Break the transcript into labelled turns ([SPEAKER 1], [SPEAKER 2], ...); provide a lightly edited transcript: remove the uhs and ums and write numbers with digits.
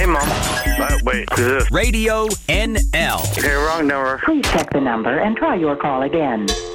[SPEAKER 1] Hey, Mom. Wait, who's this?
[SPEAKER 2] Radio NL.
[SPEAKER 1] Okay, wrong number.
[SPEAKER 3] Please check the number and try your call again.